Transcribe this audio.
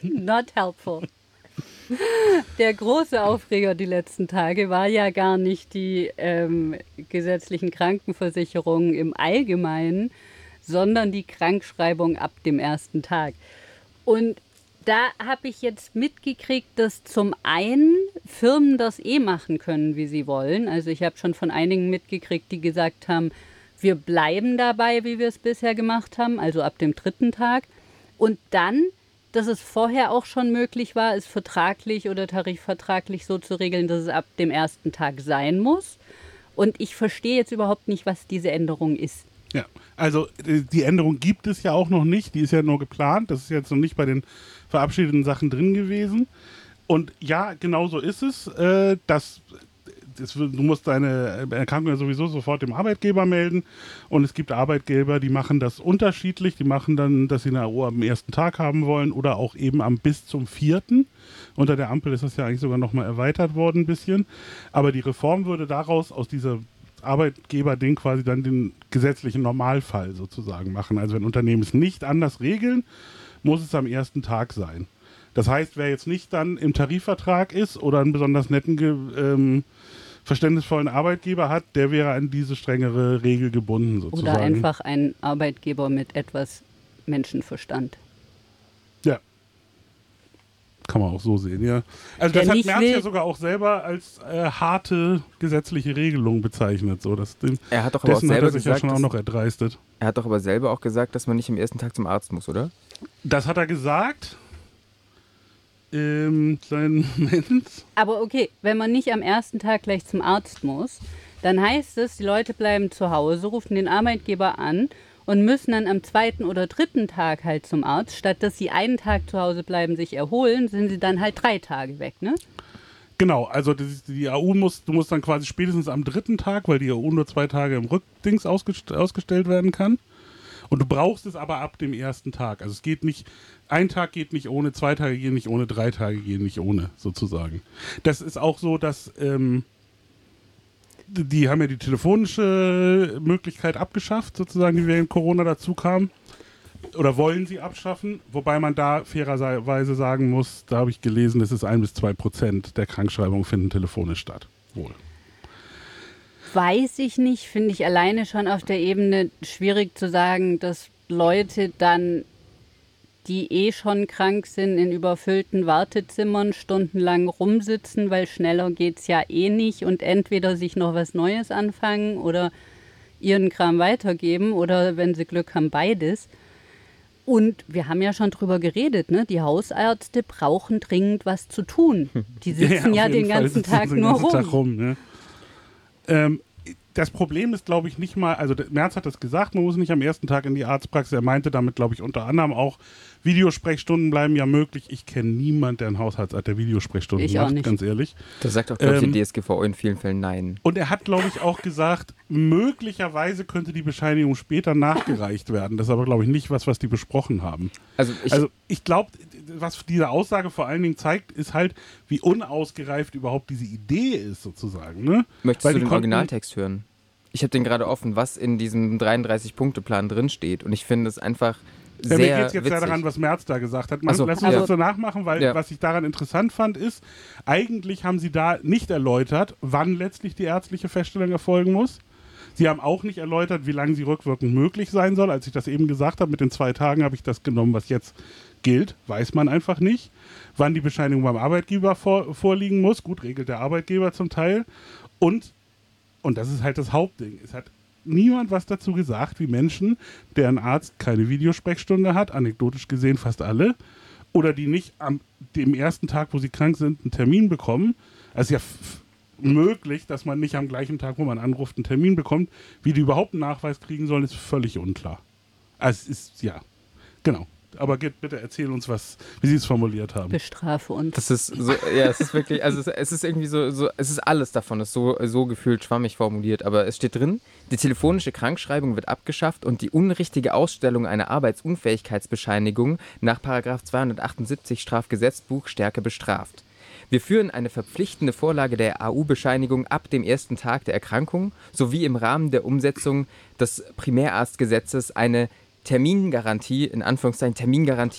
Not helpful. Der große Aufreger die letzten Tage war ja gar nicht die gesetzlichen Krankenversicherungen im Allgemeinen, sondern die Krankschreibung ab dem ersten Tag. Und da habe ich jetzt mitgekriegt, dass zum einen Firmen das machen können, wie sie wollen. Also ich habe schon von einigen mitgekriegt, die gesagt haben, wir bleiben dabei, wie wir es bisher gemacht haben, also ab dem 3. Tag. Und dann, dass es vorher auch schon möglich war, es vertraglich oder tarifvertraglich so zu regeln, dass es ab dem 1. Tag sein muss. Und ich verstehe jetzt überhaupt nicht, was diese Änderung ist. Ja, also die Änderung gibt es ja auch noch nicht, die ist ja nur geplant, das ist jetzt noch nicht bei den verabschiedeten Sachen drin gewesen. Und ja, genau so ist es, du musst deine Erkrankung ja sowieso sofort dem Arbeitgeber melden und es gibt Arbeitgeber, die machen das unterschiedlich, die machen dann, dass sie eine AO am 1. Tag haben wollen oder auch eben bis zum 4. Unter der Ampel ist das ja eigentlich sogar nochmal erweitert worden ein bisschen, aber die Reform würde daraus aus dieser Arbeitgeber-Ding quasi dann den gesetzlichen Normalfall sozusagen machen. Also wenn Unternehmen es nicht anders regeln, muss es am 1. Tag sein. Das heißt, wer jetzt nicht dann im Tarifvertrag ist oder einen besonders netten, verständnisvollen Arbeitgeber hat, der wäre an diese strengere Regel gebunden sozusagen. Oder einfach ein Arbeitgeber mit etwas Menschenverstand. Ja. Kann man auch so sehen, ja. Also das hat Merz ja sogar auch selber als harte gesetzliche Regelung bezeichnet. So, er hat doch aber auch selber hat er sich gesagt, ja schon auch noch erdreistet. Er hat doch aber selber auch gesagt, dass man nicht am 1. Tag zum Arzt muss, oder? Das hat er gesagt. Kleinen Moment. Aber okay, wenn man nicht am 1. Tag gleich zum Arzt muss, dann heißt es, die Leute bleiben zu Hause, rufen den Arbeitgeber an und müssen dann am 2. oder 3. Tag halt zum Arzt. Statt dass sie einen Tag zu Hause bleiben, sich erholen, sind sie dann halt 3 Tage weg, ne? Genau, also die AU du musst dann quasi spätestens am 3. Tag, weil die AU nur 2 Tage im Rückdings ausgestellt werden kann. Und du brauchst es aber ab dem 1. Tag. Also es geht nicht, ein Tag geht nicht ohne, 2 Tage gehen nicht ohne, 3 Tage gehen nicht ohne, sozusagen. Das ist auch so, dass die haben ja die telefonische Möglichkeit abgeschafft, sozusagen, die während Corona dazu kam. Oder wollen sie abschaffen, wobei man da fairerweise sagen muss, da habe ich gelesen, das ist 1-2% der Krankschreibungen finden telefonisch statt. Wohl. Weiß ich nicht, finde ich alleine schon auf der Ebene schwierig zu sagen, dass Leute dann, die schon krank sind, in überfüllten Wartezimmern stundenlang rumsitzen, weil schneller geht's ja nicht und entweder sich noch was Neues anfangen oder ihren Kram weitergeben oder wenn sie Glück haben, beides. Und wir haben ja schon drüber geredet, ne? Die Hausärzte brauchen dringend was zu tun. Die sitzen ja den ganzen Tag nur rum. Ne? Das Problem ist, glaube ich, nicht mal, also Merz hat das gesagt, man muss nicht am 1. Tag in die Arztpraxis. Er meinte damit, glaube ich, unter anderem auch, Videosprechstunden bleiben ja möglich. Ich kenne niemanden, der einen Hausarzt hat, der Videosprechstunden macht, ganz ehrlich. Das sagt auch, glaube ich, die DSGVO in vielen Fällen nein. Und er hat, glaube ich, auch gesagt, möglicherweise könnte die Bescheinigung später nachgereicht werden. Das ist aber, glaube ich, nicht was die besprochen haben. Also ich glaube, was diese Aussage vor allen Dingen zeigt, ist halt, wie unausgereift überhaupt diese Idee ist, sozusagen. Ne? Möchtest du den Originaltext hören? Ich habe den gerade offen, was in diesem 33-Punkte-Plan drinsteht. Und ich finde es einfach sehr mir geht es jetzt witzig. ja daran, was Merz da gesagt hat. Lass uns das so nachmachen, weil was ich daran interessant fand, ist, eigentlich haben sie da nicht erläutert, wann letztlich die ärztliche Feststellung erfolgen muss. Sie haben auch nicht erläutert, wie lange sie rückwirkend möglich sein soll. Als ich das eben gesagt habe, mit den 2 Tagen habe ich das genommen, was jetzt gilt, weiß man einfach nicht. Wann die Bescheinigung beim Arbeitgeber vorliegen muss, gut, regelt der Arbeitgeber zum Teil. Und das ist halt das Hauptding, es hat niemand was dazu gesagt, wie Menschen, deren Arzt keine Videosprechstunde hat, anekdotisch gesehen fast alle, oder die nicht dem 1. Tag, wo sie krank sind, einen Termin bekommen. Also ja möglich, dass man nicht am gleichen Tag, wo man anruft, einen Termin bekommt. Wie die überhaupt einen Nachweis kriegen sollen, ist völlig unklar. Also es ist, ja, genau. Aber bitte erzähl uns wie Sie es formuliert haben. Bestrafe uns. Das ist so, ja, es ist wirklich, also es ist irgendwie so, es ist alles davon, ist so gefühlt schwammig formuliert, aber es steht drin, die telefonische Krankschreibung wird abgeschafft und die unrichtige Ausstellung einer Arbeitsunfähigkeitsbescheinigung nach § 278 Strafgesetzbuch stärker bestraft. Wir führen eine verpflichtende Vorlage der AU-Bescheinigung ab dem 1. Tag der Erkrankung sowie im Rahmen der Umsetzung des Primärarztgesetzes eine Termingarantie